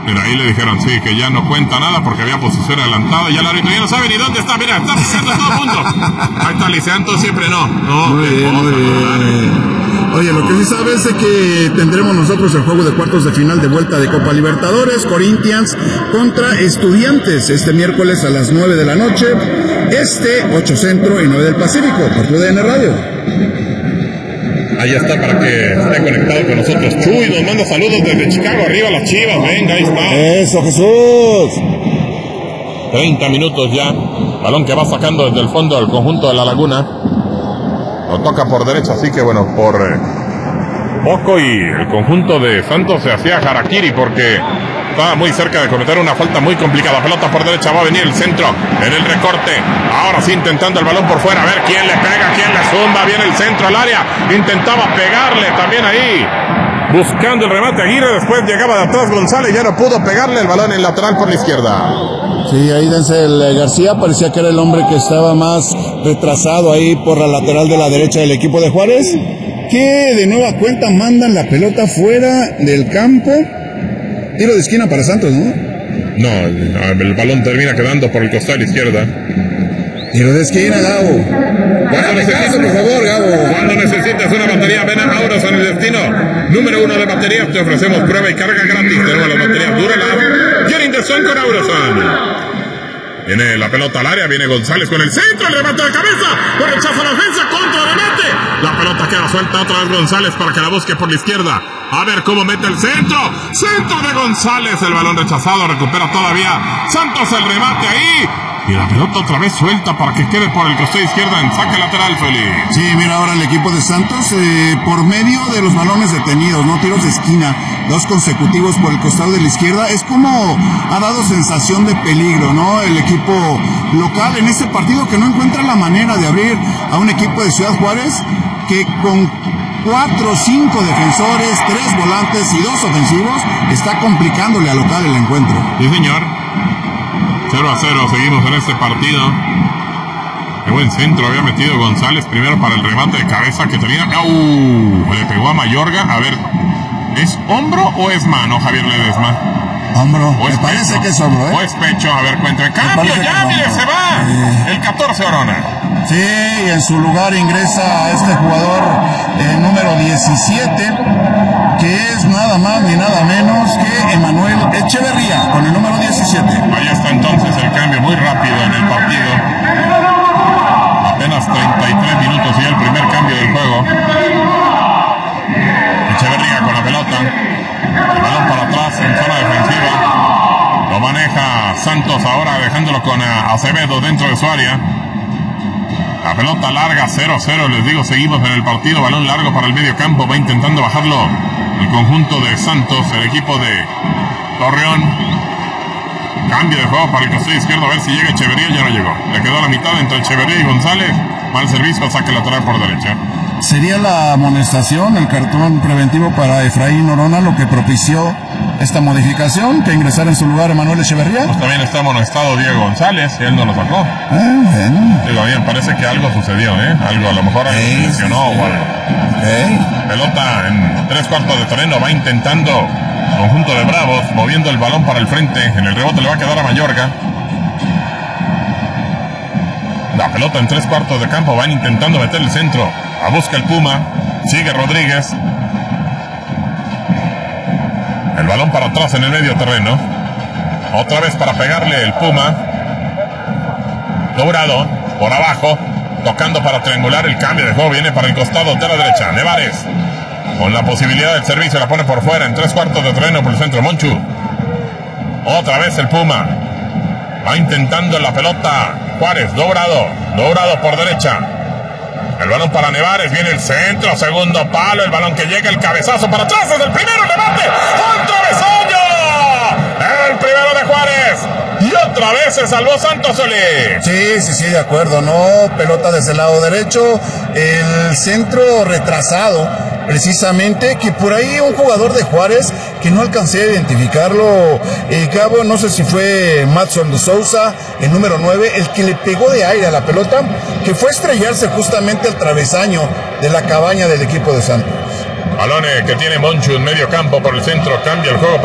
Mira, ahí le dijeron, sí, que ya no cuenta nada porque había posición adelantada. Ya el árbitro ya no sabe ni dónde está. Mira, está pisando todo el mundo. Ahí está Liceanto, siempre no. Muy bien. Oye, lo que sí sabes es que tendremos nosotros el juego de cuartos de final de vuelta de Copa Libertadores, Corinthians contra Estudiantes, este miércoles a las 9 de la noche, 8 Centro y 9 del Pacífico, por TUDN Radio. Ahí está para que esté conectado con nosotros. Chuy nos manda saludos desde Chicago, arriba las Chivas, venga, ahí está. Eso, Jesús. 30 minutos ya, balón que va sacando desde el fondo del conjunto de La Laguna. Lo toca por derecha, así que bueno, por poco y el conjunto de Santos se hacía harakiri porque estaba muy cerca de cometer una falta muy complicada. Pelota por derecha, va a venir el centro en el recorte. Ahora sí intentando el balón por fuera, a ver quién le pega, quién le zumba. Viene el centro al área, intentaba pegarle también ahí, buscando el remate Aguirre. Después llegaba de atrás González, ya no pudo pegarle el balón en lateral por la izquierda. Sí, ahí Denzel García parecía que era el hombre que estaba más retrasado ahí por la lateral de la derecha del equipo de Juárez, que de nueva cuenta mandan la pelota fuera del campo. Tiro de esquina para Santos, ¿no? No, el balón termina quedando por el costado de la izquierda. Tiro de esquina, Gabo. Cuando necesitas, por favor, Gabo. Cuando necesitas una batería, ven a Auros en el destino. Número 1 de baterías, te ofrecemos prueba y carga gratis. Tenemos las baterías Duralab. Get in the zone con Auroson. Viene la pelota al área, viene González con el centro, el remate de cabeza, por rechazo a la defensa, contra remate. La pelota queda suelta otra vez González para que la busque por la izquierda. A ver cómo mete el centro. Centro de González, el balón rechazado, recupera todavía Santos el remate ahí. Y la pelota otra vez suelta para que quede por el costado izquierdo en saque lateral, Félix. Sí, mira ahora el equipo de Santos, por medio de los balones detenidos, no tiros de esquina, 2 consecutivos por el costado de la izquierda, es como ha dado sensación de peligro, ¿no? El equipo local en este partido que no encuentra la manera de abrir a un equipo de Ciudad Juárez que con 4 o 5 defensores, 3 volantes y 2 ofensivos está complicándole al local el encuentro. Sí, señor. 0-0, seguimos en este partido. Qué buen centro había metido González primero para el remate de cabeza que tenía. Le pegó a Mayorga. A ver, ¿es hombro o es mano, Javier Ledesma? Hombro, me parece que es hombro, ¿eh? O es pecho, a ver, cuenta. Cambio, ya, mire, se va. El 14 Orona. Sí, y en su lugar ingresa este jugador, el número 17, que es nada más ni nada menos que Emanuel Echeverría, con el número 17. Ahí está entonces el cambio muy rápido en el partido. Apenas 33 minutos y el primer cambio del juego. Echeverría con la pelota. El balón para atrás en zona defensiva. Lo maneja Santos ahora dejándolo con Acevedo dentro de su área. La pelota larga, 0-0, les digo, seguimos en el partido. Balón largo para el medio campo, va intentando bajarlo el conjunto de Santos, el equipo de Torreón. Cambio de juego para el costado izquierdo, a ver si llega Echeverría, ya no llegó. Le quedó a la mitad entre Echeverría y González. Mal servicio, saque lateral por derecha. Sería la amonestación, el cartón preventivo para Efraín Orona, lo que propició esta modificación, que ingresara en su lugar Emanuel Echeverría. Pues también está amonestado Diego González, y él no lo sacó. Bueno. Digo, bien, parece que algo sucedió, algo, a lo mejor algo se lesionó o algo. Pelota en 3/4 de terreno, va intentando conjunto de Bravos, moviendo el balón para el frente. En el rebote le va a quedar a Mayorga. La pelota en 3/4 de campo, van intentando meter el centro. A busca el Puma, sigue Rodríguez. El balón para atrás en el medio terreno. Otra vez para pegarle el Puma. Dourado, por abajo, tocando para triangular. El cambio de juego viene para el costado de la derecha. Nevares, con la posibilidad del servicio, la pone por fuera en 3/4 de terreno por el centro. Monchu. Otra vez el Puma. Va intentando la pelota Juárez. Dourado por derecha. El balón para Nevares, viene el centro, segundo palo, el balón que llega, el cabezazo para atrás, es el primero, el remate, ¡un travesaño! El primero de Juárez, y otra vez se salvó Santos Solís. Sí, de acuerdo, no, pelota desde el lado derecho, el centro retrasado, precisamente, que por ahí un jugador de Juárez, que no alcancé a identificarlo, Gabo, no sé si fue Matson de Souza, el número 9, el que le pegó de aire a la pelota, que fue a estrellarse justamente al travesaño de la cabaña del equipo de Santos. Balón que tiene Monchu en medio campo por el centro, cambia el juego.